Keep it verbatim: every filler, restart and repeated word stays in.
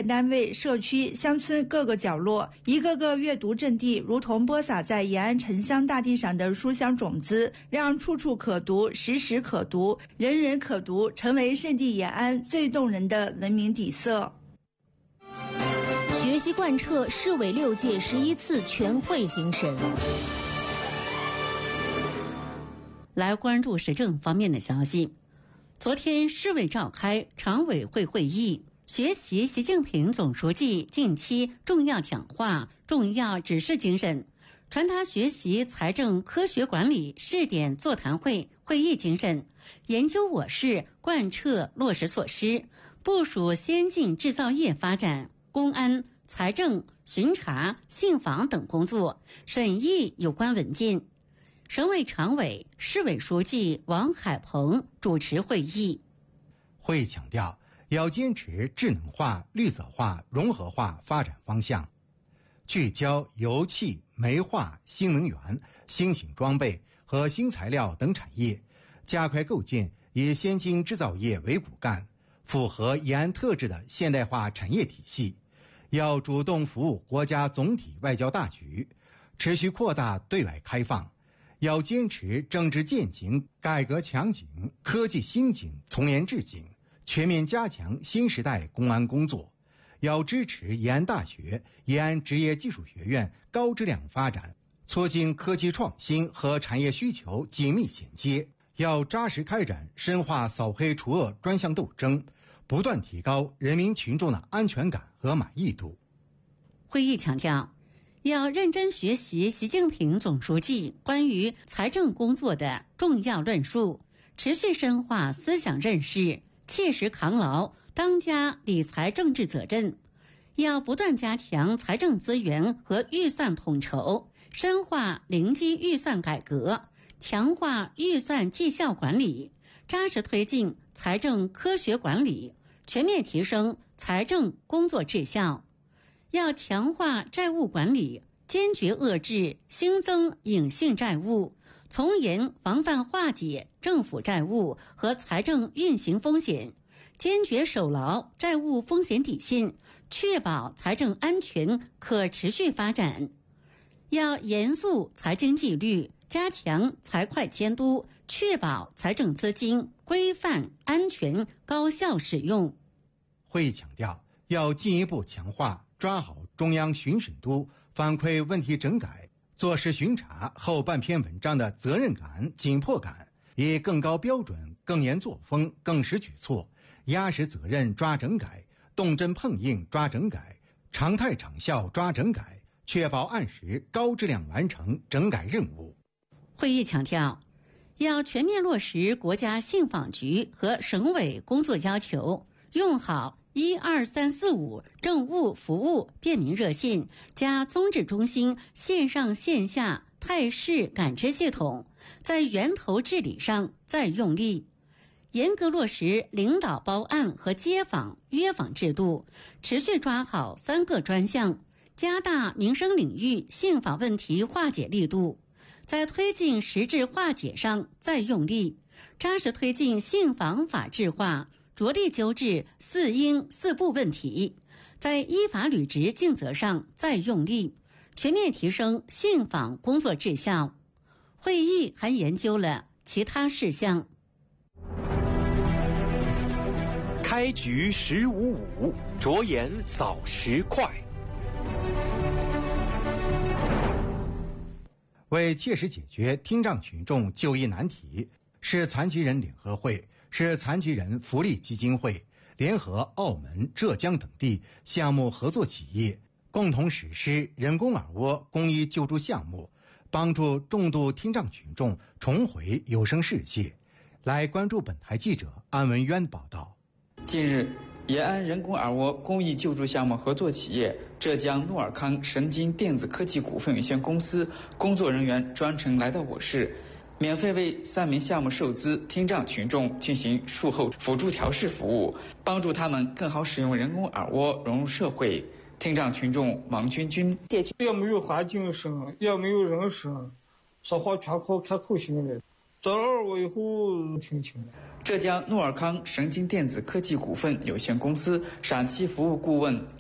单位、社区、乡村各个角落，一个个阅读阵地如同播撒在延安城乡大地上的书香种子，让处处可读、时时可读、人人可读成为圣地延安最动人的文明底色。 学习贯彻市委六届十一次全会精神。 来关注时政方面的消息。昨天，市委召开常委会会议，学习习近平总书记近期重要讲话、重要指示精神，传达学习财政科学管理试点座谈会会议精神，研究我市贯彻落实措施，部署先进制造业发展、公安、财政、巡查、信访等工作，审议有关文件。省委常委、市委书记王海鹏主持会议。 会议强调，要坚持智能化、绿色化、融合化发展方向，聚焦油气、煤化、新能源、新型装备和新材料等产业，加快构建以先进制造业为骨干、符合延安特质的现代化产业体系。要主动服务国家总体外交大局，持续扩大对外开放。要坚持政治健警、改革强警、科技新警、从严治警，全面加强新时代公安工作。要支持延安大学、延安职业技术学院高质量发展，促进科技创新和产业需求紧密衔接。要扎实开展深化扫黑除恶专项斗争，不断提高人民群众的安全感和满意度。 会议强调，要认真学习习近平总书记关于财政工作的重要论述，持续深化思想认识，切实扛牢当家理财政治责任。要不断加强财政资源和预算统筹，深化零基预算改革，强化预算绩效管理，扎实推进财政科学管理，全面提升财政工作质效。要强化债务管理，坚决遏制新增隐性债务，从严防范化解政府债务和财政运行风险，坚决守牢债务风险底线，确保财政安全可持续发展。要严肃财经纪律，加强财会监督，确保财政资金规范、安全、高效使用。 会议强调，要进一步强化抓好中央巡审督反馈问题整改、做事巡查后半篇文章的责任感、紧迫感，以更高标准、更严作风、更实举措，压实责任抓整改，动真碰硬抓整改，常态长效抓整改，确保按时高质量完成整改任务。 会议强调，要全面落实国家信访局和省委工作要求，用好一二三四五政务服务便民热线加综治中心线上线下态势感知系统，在源头治理上再用力，严格落实领导包案和接访约访制度，持续抓好三个专项，加大民生领域信访问题化解力度，在推进实质化解上再用力，扎实推进信访法治化，着力纠治四应四不问题，在依法履职尽责上再用力，全面提升信访工作质效。会议还研究了其他事项。 开局十五五，着眼早时快。 为切实解决听障群众就医难题，市残疾人联合会、市残疾人福利基金会联合澳门、浙江等地项目合作企业，共同实施人工耳蜗公益救助项目，帮助重度听障群众重回有声世界。来关注本台记者安文渊报道。 近日，延安人工耳蜗公益救助项目合作企业浙江诺尔康神经电子科技股份有限公司工作人员专程来到我市，免费为三名项目受资听障群众进行术后辅助调试服务，帮助他们更好使用人工耳蜗融入社会。听障群众王军军： 要没有环境声，要没有人声，说话全靠看口型的。找了耳蜗以后听清了。 浙江诺尔康神经电子科技股份有限公司陕西服务顾问